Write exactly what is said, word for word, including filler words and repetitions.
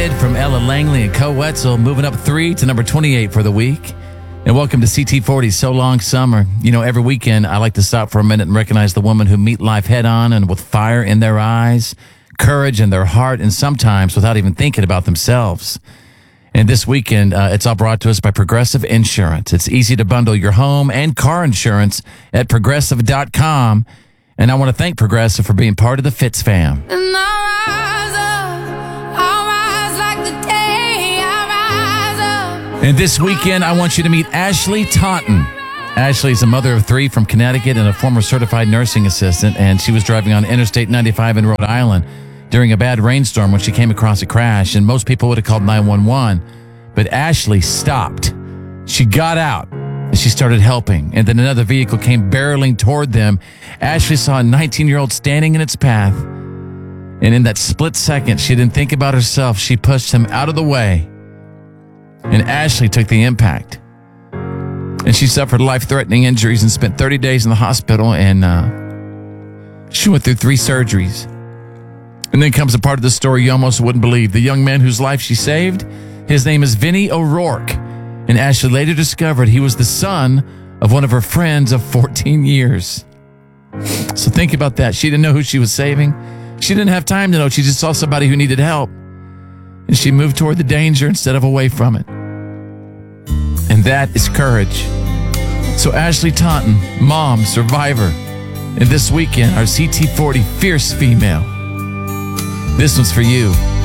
Faded from Ella Langley and Co Wetzel, moving up three to number twenty-eight for the week. And welcome to C T forty, So Long Summer. You know, every weekend I like to stop for a minute and recognize the women who meet life head on and with fire in their eyes, courage in their heart, and sometimes without even thinking about themselves. And this weekend, uh, it's all brought to us by Progressive Insurance. It's easy to bundle your home and car insurance at progressive dot com. And I want to thank Progressive for being part of the Fitz fam. And I rise up, I rise like the day I rise up. And this weekend, I want you to meet Ashley Taunton. Ashley is a mother of three from Connecticut and a former certified nursing assistant. And she was driving on Interstate ninety-five in Rhode Island during a bad rainstorm when she came across a crash. And most people would have called nine one one. But Ashley stopped. She got out. And she started helping, and then another vehicle came barreling toward them. Ashley saw a nineteen-year-old standing in its path, and in that split second, she didn't think about herself. She pushed him out of the way, and Ashley took the impact. And she suffered life-threatening injuries and spent thirty days in the hospital, and uh, she went through three surgeries. And then comes a part of the story you almost wouldn't believe. The young man whose life she saved, his name is Vinny O'Rourke. And Ashley later discovered he was the son of one of her friends of fourteen years. So think about that. She didn't know who she was saving. She didn't have time to know. She just saw somebody who needed help. And she moved toward the danger instead of away from it. And that is courage. So Ashley Taunton, mom, survivor. And this weekend, our C T forty Fierce Female. This one's for you.